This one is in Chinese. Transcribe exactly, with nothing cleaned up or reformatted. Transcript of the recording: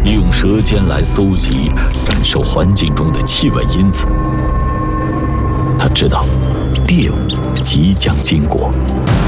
利用舌尖来搜集、感受环境中的气味因子。他知道猎物即将经过，